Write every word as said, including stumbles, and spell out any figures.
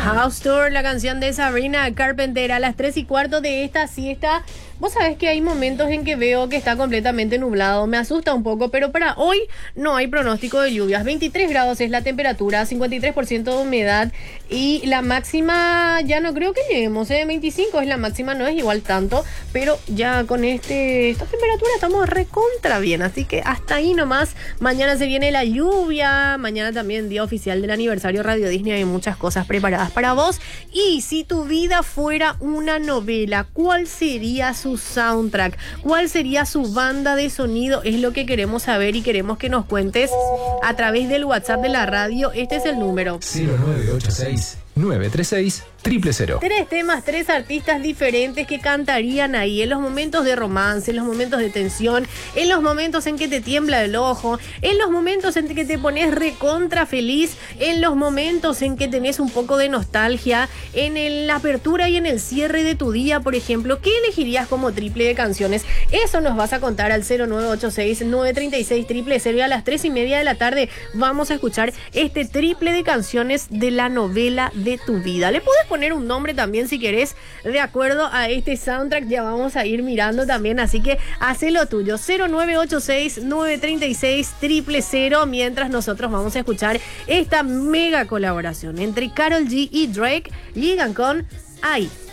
House Tour, la canción de Sabrina Carpenter a las tres y cuarto de esta siesta. Vos sabés que hay momentos en que veo que está completamente nublado, me asusta un poco, pero para hoy no hay pronóstico de lluvias. veintitrés grados es la temperatura, cincuenta y tres por ciento de humedad y la máxima ya no creo que lleguemos, ¿eh? veinticinco es la máxima, no es igual tanto, pero ya con este esta temperatura estamos recontra bien, así que hasta ahí nomás. Mañana se viene la lluvia, mañana también día oficial del aniversario Radio Disney, hay muchas cosas preparadas para vos. Y si tu vida fuera una novela, ¿cuál sería su soundtrack? ¿Cuál sería su banda de sonido? Es lo que queremos saber y queremos que nos cuentes a través del WhatsApp de la radio. Este es el número cero nueve ocho seis, nueve tres seis, cero cero cero. Tres temas, tres artistas diferentes que cantarían ahí en los momentos de romance, en los momentos de tensión, en los momentos en que te tiembla el ojo, en los momentos en que te pones recontra feliz, en los momentos en que tenés un poco de nostalgia, en el- la apertura y en el cierre de tu día, por ejemplo. ¿Qué elegirías como triple de canciones? Eso nos vas a contar al cero nueve ocho seis, nueve tres seis, cero cero cero. Y a las tres y media de la tarde vamos a escuchar este triple de canciones de la novela de tu vida. Le puedes poner un nombre también si querés, de acuerdo a este soundtrack. Ya vamos a ir mirando también, así que haz lo tuyo. Cero nueve ocho seis, nueve tres seis, cero cero cero. Mientras nosotros vamos a escuchar esta mega colaboración entre Karol G y Drake. Llegan con Ay.